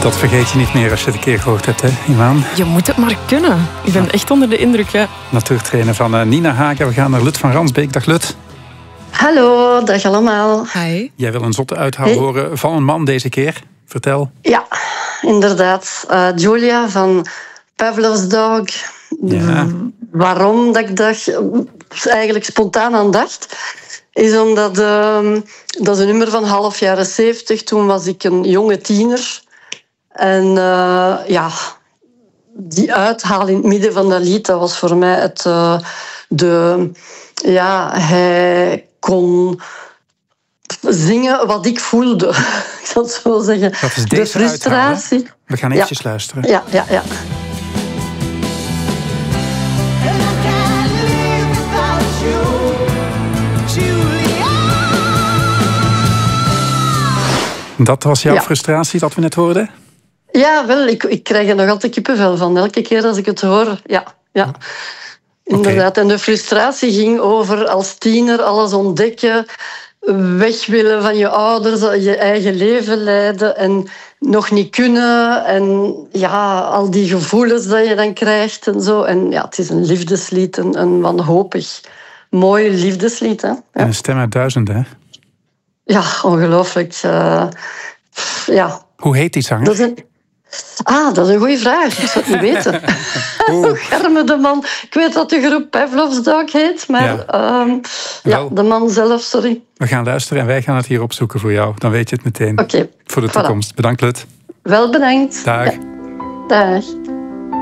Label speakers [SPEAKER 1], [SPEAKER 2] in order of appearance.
[SPEAKER 1] Dat vergeet je niet meer als je het een keer gehoord hebt, hè, Imaan?
[SPEAKER 2] Je moet het maar kunnen. Ik ben echt onder de indruk, ja.
[SPEAKER 1] Natuurtrainer van Nina Hagen. We gaan naar Lut van Ransbeek. Dag Lut.
[SPEAKER 3] Hallo, dag allemaal.
[SPEAKER 2] Hi.
[SPEAKER 1] Jij wil een zotte uithaal horen van een man deze keer. Vertel.
[SPEAKER 3] Ja, inderdaad. Julia van Pavlov's Dog.
[SPEAKER 1] Ja.
[SPEAKER 3] Waarom dat ik dacht, eigenlijk spontaan aan dacht, is omdat dat is een nummer van half jaren 70. Toen was ik een jonge tiener. En die uithaal in het midden van dat lied, dat was voor mij hij kon zingen wat ik voelde. Ik zal het zo zeggen.
[SPEAKER 1] Dat is deze
[SPEAKER 3] de frustratie.
[SPEAKER 1] Uithaal, we gaan eventjes luisteren.
[SPEAKER 3] Ja.
[SPEAKER 1] Dat was jouw frustratie dat we net hoorden?
[SPEAKER 3] Ja, wel. Ik krijg er nog altijd kippenvel van. Elke keer als ik het hoor. Ja. Inderdaad. Okay. En de frustratie ging over als tiener alles ontdekken, weg willen van je ouders, je eigen leven leiden en nog niet kunnen. En ja, al die gevoelens dat je dan krijgt en zo. En ja, het is een liefdeslied, een wanhopig, mooi liefdeslied. Hè? Ja.
[SPEAKER 1] En een stem uit duizenden, hè?
[SPEAKER 3] Ja, ongelooflijk.
[SPEAKER 1] Hoe heet die zanger?
[SPEAKER 3] Dat is een goede vraag. Ik zou het niet weten. Germe de man. Ik weet dat de groep Pavlov's Dog heet, maar de man zelf, sorry.
[SPEAKER 1] We gaan luisteren en wij gaan het hier opzoeken voor jou. Dan weet je het meteen.
[SPEAKER 3] Oké.
[SPEAKER 1] Voor de toekomst. Bedankt, Lut.
[SPEAKER 3] Wel bedankt.
[SPEAKER 1] Dag.
[SPEAKER 3] Ja. Dag.